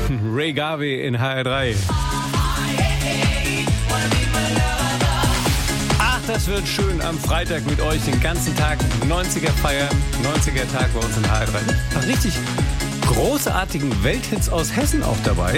Ray Garvey in HR3. Ach, das wird schön am Freitag mit euch den ganzen Tag 90er feiern. 90er Tag bei uns in HR3. Ach, richtig großartigen Welthits aus Hessen auch dabei.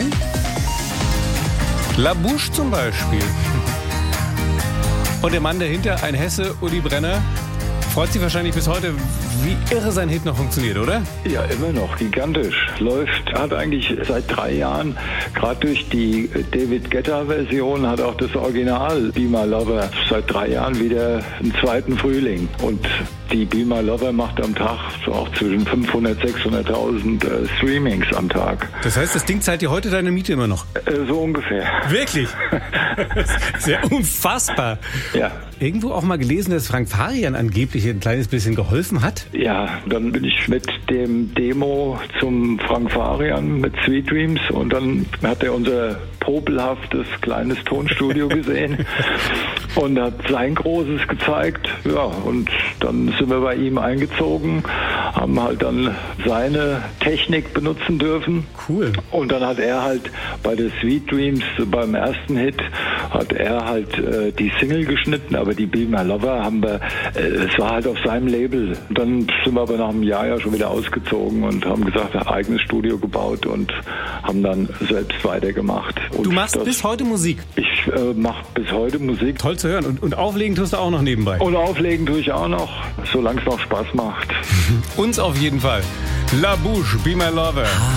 La Bouche zum Beispiel. Und der Mann dahinter, ein Hesse, Uli Brenner, freut sich wahrscheinlich bis heute, wie irre sein Hit noch funktioniert, oder? Ja, immer noch, gigantisch. Läuft, hat eigentlich seit 3 Jahren, gerade durch die David Guetta-Version, hat auch das Original Be My Lover seit 3 Jahren wieder einen zweiten Frühling. Und die Be My Lover macht am Tag so auch zwischen 500.000, 600.000 Streamings am Tag. Das heißt, das Ding zahlt dir heute deine Miete immer noch? So ungefähr. Wirklich? Sehr unfassbar. Ja. Irgendwo auch mal gelesen, dass Frank Farian angeblich ein kleines bisschen geholfen hat? Ja, dann bin ich mit dem Demo zum Frank Farian mit Sweet Dreams und dann hat er unser popelhaftes kleines Tonstudio gesehen und hat sein Großes gezeigt. Ja, und dann sind wir bei ihm eingezogen, haben halt dann seine Technik benutzen dürfen. Cool. Und dann hat er halt bei der Sweet Dreams, beim ersten Hit, hat er halt die Single geschnitten, aber die Be My Lover haben wir, es war halt auf seinem Label. Dann sind wir aber nach einem Jahr ja schon wieder ausgezogen und haben gesagt, ein eigenes Studio gebaut und haben dann selbst weitergemacht. Und du machst bis heute Musik? Ich mache bis heute Musik. Toll zu hören. Und auflegen tust du auch noch nebenbei? Und auflegen tue ich auch noch, solange es noch Spaß macht. Uns auf jeden Fall. La Bouche, Be My Lover.